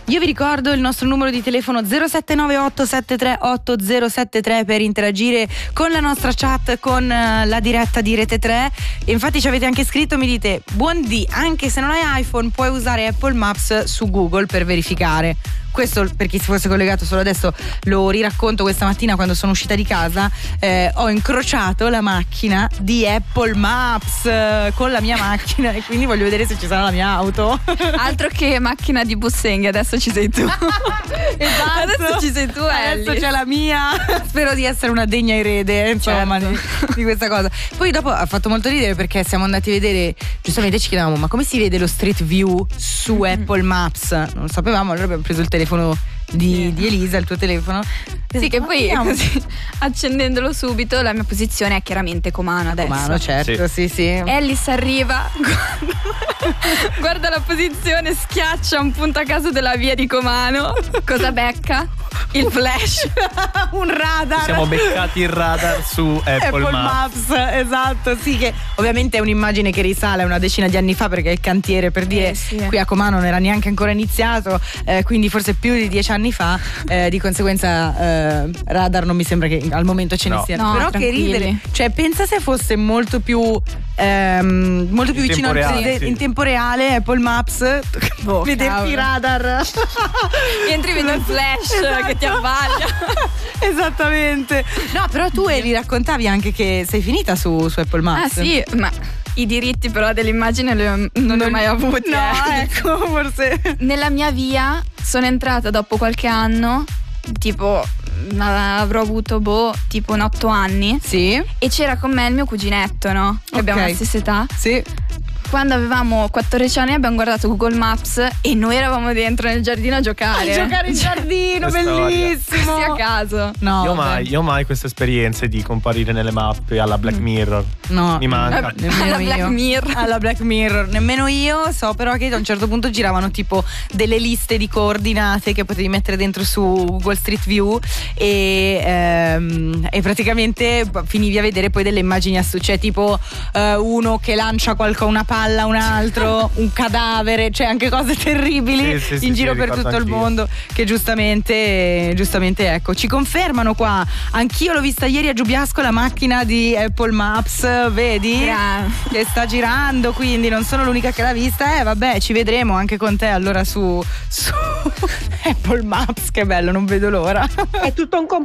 Io vi ricordo il nostro numero di telefono 0798 738 073 per interagire con la nostra chat, con la diretta di Rete 3. E infatti ci avete anche scritto, mi dite: buondì, anche se non hai iPhone puoi usare Apple Maps su Google per verificare. Questo, per chi si fosse collegato solo adesso, lo riracconto. Questa mattina, quando sono uscita di casa, ho incrociato la macchina di Apple Maps con la mia macchina, e quindi voglio vedere se ci sarà la mia auto. Altro che macchina di Bussenghi, adesso ci sei tu. Esatto. Adesso ci sei tu, adesso Ellie. c'è la mia. Spero di essere una degna erede, insomma, Certo. di questa cosa. Poi dopo ha fatto molto ridere, perché siamo andati a vedere, giustamente ci chiedevamo: ma come si vede lo Street View su Apple Maps? Non lo sapevamo, allora abbiamo preso il telefono di Elisa, il tuo telefono. Sì, che poi Vediamo. così, accendendolo subito, la mia posizione è chiaramente Comano adesso. Comano, certo, sì. Ellis arriva, guarda la posizione, schiaccia un punto a caso della via di Comano. Cosa becca? Il flash. Un radar. Ci siamo beccati il radar su Apple Maps. Esatto, sì, che ovviamente è un'immagine che risale a una decina di anni fa, perché il cantiere, per dire, sì. qui a Comano non era neanche ancora iniziato, quindi forse più di 10 anni fa, di conseguenza radar non mi sembra che al momento ce ne No. siano. No, Però tranquilli. che ridere, cioè pensa se fosse molto più vicino tempo reale, sì. in tempo reale Apple Maps, vederti cavolo. radar. Entri, vedi il flash che ti avvaglia. Esattamente. No, però tu Eli raccontavi anche che sei finita su Apple Maps. Ah sì, ma i diritti però dell'immagine non li ho mai avuti. No, ecco, forse. Nella mia via sono entrata dopo qualche anno, tipo avrò avuto tipo 8 anni, Sì. e c'era con me il mio cuginetto, no? Che Ok. abbiamo la stessa età. Sì. Quando avevamo 14 anni abbiamo guardato Google Maps e noi eravamo dentro nel giardino a giocare. A giocare in giardino, Che storia. bellissimo. Così a caso. No, Io mai queste esperienze di comparire nelle mappe alla Black Mirror. no. Mi manca. Nemmeno Alla Black io. Mirror. Alla Black Mirror. Nemmeno io. So però che a un certo punto giravano tipo delle liste di coordinate che potevi mettere dentro su Google Street View, e praticamente finivi a vedere poi delle immagini cioè tipo uno che lancia una palla a un altro, un cadavere, cioè anche cose terribili Sì, in giro per ricordo tutto il anch'io. mondo, che giustamente ecco, ci confermano qua. Anch'io l'ho vista ieri a Giubiasco, la macchina di Apple Maps, vedi? Che sta girando, quindi non sono l'unica che l'ha vista. Vabbè, ci vedremo anche con te allora su Apple Maps. Che bello, non vedo l'ora. È tutto un